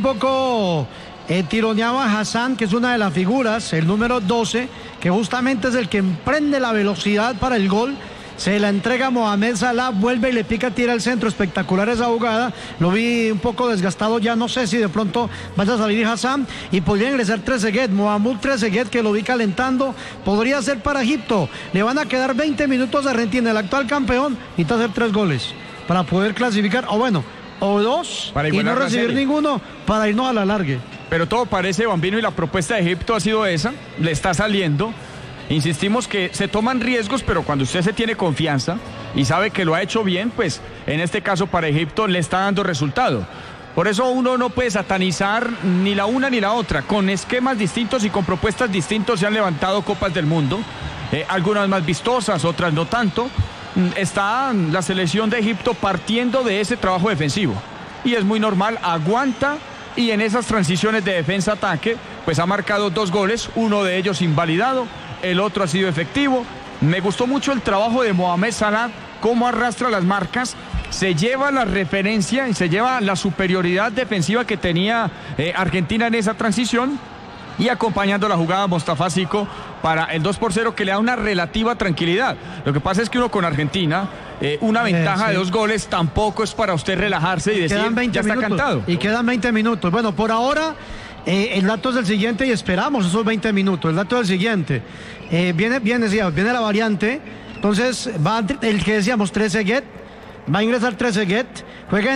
poco tironeaba a Hassan, que es una de las figuras, el número 12, que justamente es el que emprende la velocidad para el gol. Se la entrega a Mohamed Salah, vuelve y le pica, tira al centro. Espectacular esa jugada. Lo vi un poco desgastado ya, no sé si de pronto vaya a salir Hassan y podría ingresar Trezeguet, Mohamed Trezeguet, que lo vi calentando. Podría ser para Egipto. Le van a quedar 20 minutos a Argentina, el actual campeón, necesita hacer 3 goles para poder clasificar, o bueno, o 2 y no recibir ninguno para irnos a la largue. Pero todo parece, Bambino, y la propuesta de Egipto ha sido esa, le está saliendo. Insistimos que se toman riesgos, pero cuando usted se tiene confianza y sabe que lo ha hecho bien, pues en este caso para Egipto le está dando resultado. Por eso uno no puede satanizar ni la una ni la otra. Con esquemas distintos y con propuestas distintas se han levantado copas del mundo, algunas más vistosas, otras no tanto. Está la selección de Egipto partiendo de ese trabajo defensivo y es muy normal, aguanta, y en esas transiciones de defensa-ataque pues ha marcado 2 goles, uno de ellos invalidado, el otro ha sido efectivo. Me gustó mucho el trabajo de Mohamed Salah, cómo arrastra las marcas, se lleva la referencia y se lleva la superioridad defensiva que tenía Argentina en esa transición, y acompañando la jugada Mostafa Zico para el 2-0, que le da una relativa tranquilidad. Lo que pasa es que uno con Argentina, una ventaja de 2 goles tampoco es para usted relajarse y decir ya está cantado. Y quedan 20 minutos. Bueno, por ahora el dato es el siguiente y esperamos esos 20 minutos. El dato es el siguiente. Viene la variante. Entonces va el que decíamos, Trezeguet. Va a ingresar Trezeguet. Juega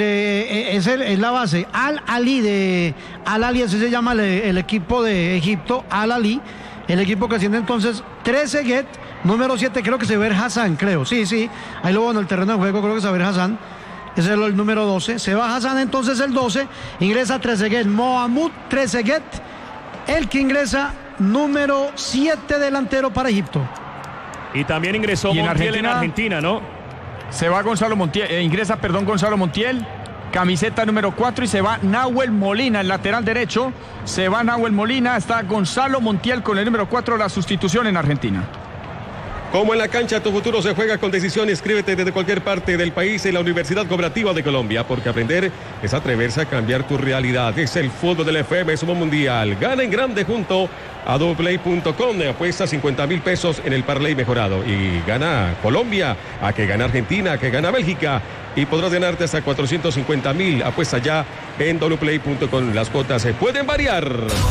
es la base. Al-Ali, así se llama el equipo de Egipto. Al-Ali, el equipo que asciende entonces. Trezeguet, número 7, creo que se ve Hassan, creo. Sí. Ahí lo veo en el terreno de juego, creo que se ve Hassan. Ese es el número 12. Se va Hassan entonces el 12. Ingresa Trezeguet. Mohamed Trezeguet, el que ingresa número 7 delantero para Egipto. Y también ingresó Montiel en Argentina, ¿no? Se va Gonzalo Montiel, Gonzalo Montiel, camiseta número 4, y se va Nahuel Molina, el lateral derecho. Se va Nahuel Molina, está Gonzalo Montiel con el número 4, la sustitución en Argentina. Como en la cancha, tu futuro se juega con decisión. Inscríbete desde cualquier parte del país en la Universidad Cooperativa de Colombia, porque aprender es atreverse a cambiar tu realidad. Es el fútbol del FM Sumo Mundial. Gana en grande junto a doubleplay.com. Apuesta 50.000 pesos en el parlay mejorado. Y gana Colombia, a que gana Argentina, a que gana Bélgica. Y podrás ganarte hasta 450.000. Apuesta ya en doubleplay.com. Las cuotas se pueden variar.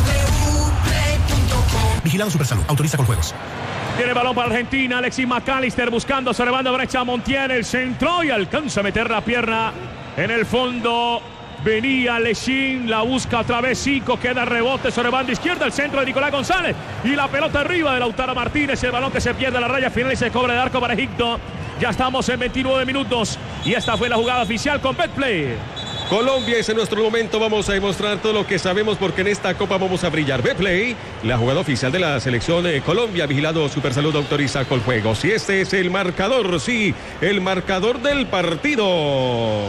Vigilado Supersalud. Autoriza con juegos. Tiene balón para Argentina, Alexis McAllister buscando sobre banda derecha, Montiel, el centro, y alcanza a meter la pierna en el fondo. Venía Lechín, la busca otra vez Zico, queda rebote sobre banda izquierda, el centro de Nicolás González, y la pelota arriba de Lautaro Martínez, el balón que se pierde a la raya final y se cobra de arco para Egipto. Ya estamos en 29 minutos y esta fue la jugada oficial con Betplay. Colombia, es en nuestro momento, vamos a demostrar todo lo que sabemos, porque en esta copa vamos a brillar. Betplay, la jugada oficial de la selección de Colombia, vigilado Supersalud, autoriza con juegos. Y este es el marcador, sí, el marcador del partido.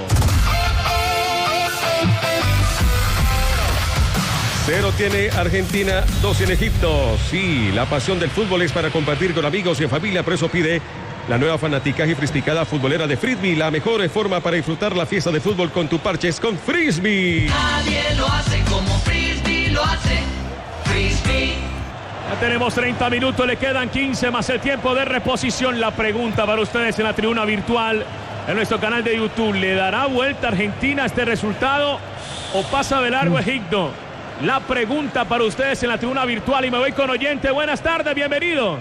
0 tiene Argentina, 2 tiene Egipto. Sí, la pasión del fútbol es para compartir con amigos y en familia, por eso pide la nueva fanaticada frisbicada futbolera de Frisbee, la mejor forma para disfrutar la fiesta de fútbol con tu parches con Frisbee. Nadie lo hace como Frisbee lo hace. Frisbee. Ya tenemos 30 minutos, le quedan 15 más el tiempo de reposición. La pregunta para ustedes en la tribuna virtual, en nuestro canal de YouTube: ¿le dará vuelta Argentina a este resultado o pasa de largo Egipto? La pregunta para ustedes en la tribuna virtual, y me voy con oyente. Buenas tardes, bienvenido.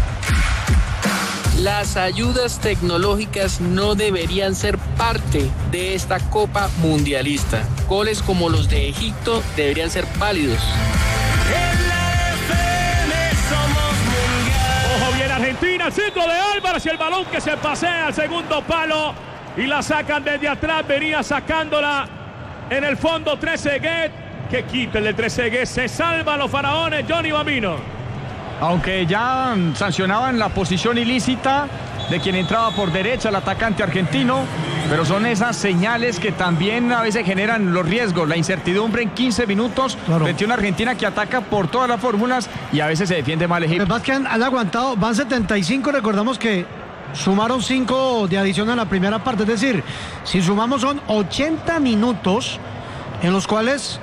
Las ayudas tecnológicas no deberían ser parte de esta Copa Mundialista. Goles como los de Egipto deberían ser válidos. Ojo bien Argentina, el centro de Álvarez y el balón que se pasea al segundo palo y la sacan desde atrás. Venía sacándola en el fondo Trezeguet, que quita el de Trezeguet. Se salvan los faraones, Johnny Bambino. Aunque ya sancionaban la posición ilícita de quien entraba por derecha, el atacante argentino, pero son esas señales que también a veces generan los riesgos, la incertidumbre en 15 minutos, claro, frente a una Argentina que ataca por todas las fórmulas y a veces se defiende mal Egipto. Además que han aguantado, van 75, recordamos que sumaron 5 de adición en la primera parte, es decir, si sumamos son 80 minutos en los cuales